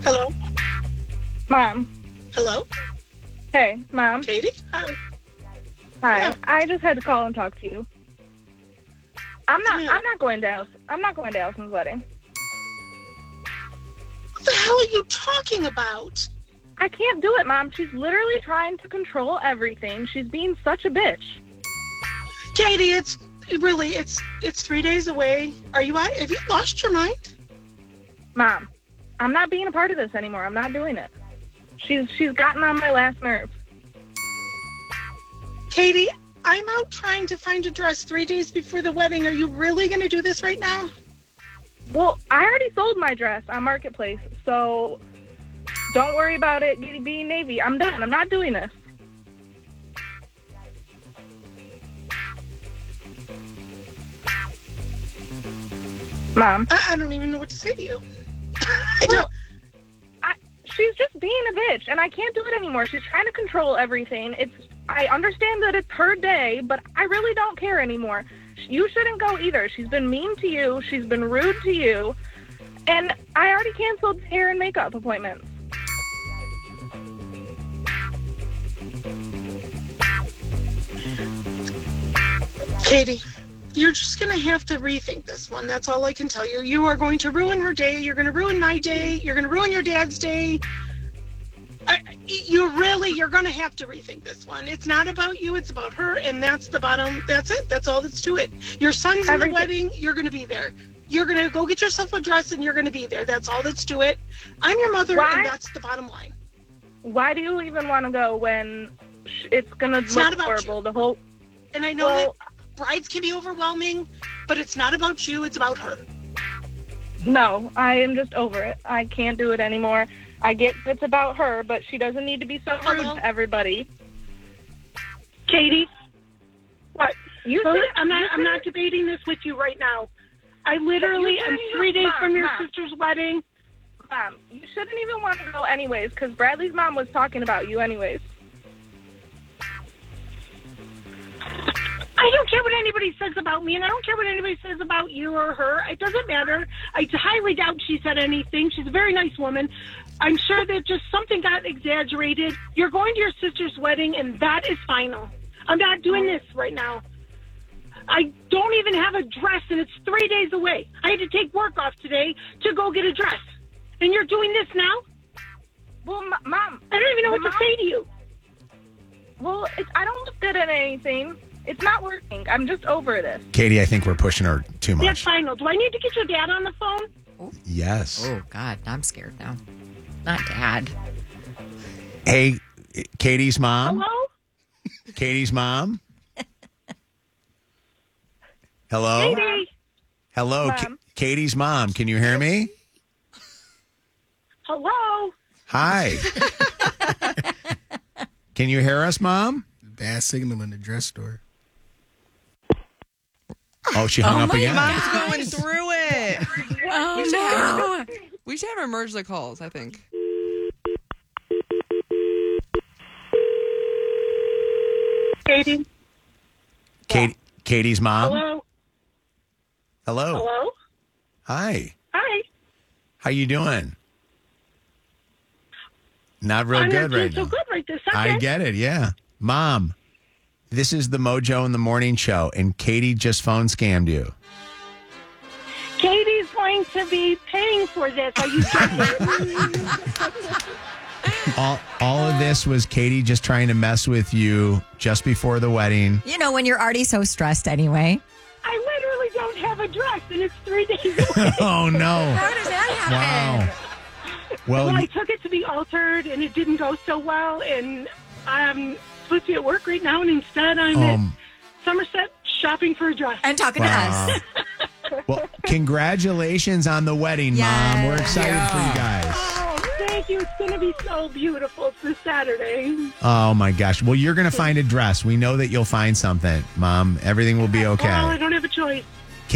Hello? Mom. Hello? Hey, Mom. Katie? Hi. Hi. Yeah. I just had to call and talk to you. I'm not going to Allison's wedding. What the hell are you talking about? I can't do it, Mom. She's literally trying to control everything. She's being such a bitch. Katie, it's 3 days away. Have you lost your mind? Mom, I'm not being a part of this anymore. I'm not doing it. She's gotten on my last nerve. Katie, I'm out trying to find a dress 3 days before the wedding. Are you really going to do this right now? Well, I already sold my dress on Marketplace, so don't worry about it being Navy. I'm done. I'm not doing this. Mom. I don't even know what to say to you. I don't. She's just being a bitch, and I can't do it anymore. She's trying to control everything. I understand that it's her day, but I really don't care anymore. You shouldn't go either. She's been mean to you. She's been rude to you. And I already canceled hair and makeup appointments. Katie, you're just going to have to rethink this one. That's all I can tell you. You are going to ruin her day. You're going to ruin my day. You're going to ruin your dad's day. You're going to have to rethink this one. It's not about you. It's about her. And that's it. That's all that's to it. Your son's in the wedding. You're going to be there. You're going to go get yourself a dress and you're going to be there. That's all that's to it. I'm your mother. Why? And that's the bottom line. Why do you even want to go when it's going to look horrible? The whole. And I know that brides can be overwhelming, but it's not about you. It's about her. No, I am just over it. I can't do it anymore. I get it's about her, but she doesn't need to be so rude to everybody. Katie, what? I'm not debating this with you right now. I literally am 3 days from your sister's wedding. Mom, you shouldn't even want to go anyways, because Bradley's mom was talking about you anyways. I don't care what anybody says about me, and I don't care what anybody says about you or her. It doesn't matter. I highly doubt she said anything. She's a very nice woman. I'm sure that just something got exaggerated. You're going to your sister's wedding, and that is final. I'm not doing this right now. I don't even have a dress, and it's 3 days away. I had to take work off today to go get a dress. And you're doing this now? Well, Mom. I don't even know what to say to you. Well, I don't look good at anything. It's not working. I'm just over this. Katie, I think we're pushing her too much. That's final. Do I need to get your dad on the phone? Oh. Yes. Oh, God. I'm scared now. Not Dad. Hey, Katie's mom? Hello? Katie's mom? Hello? Katie? Hello, Katie's mom. Can you hear me? Hello? Hi. Can you hear us, Mom? Bad signal in the dress store. Oh, she hung up again. Mom's going through it. Oh, no. We should have emergency calls, I think. Katie? Katie's mom? Hello? Hello. Hello? Hi. Hi. How you doing? Not real good right now. So good right this second. I get it, yeah. Mom, this is the Mojo in the Morning Show, and Katie just phone scammed you. Katie's going to be paying for this. Are you kidding? All of this was Katie just trying to mess with you just before the wedding. You know, when you're already so stressed anyway. I literally don't have a dress, and it's 3 days away. Oh, no. How does that happen? Wow. Well, I took it to be altered, and it didn't go so well, and I'm supposed to be at work right now, and instead I'm at Somerset shopping for a dress. And talking to us. Well, congratulations on the wedding, Mom. We're excited for you guys. Oh, thank you. It's going to be so beautiful. It's this Saturday. Oh, my gosh. Well, you're going to find a dress. We know that you'll find something, Mom. Everything will be okay. Well, I don't have a choice.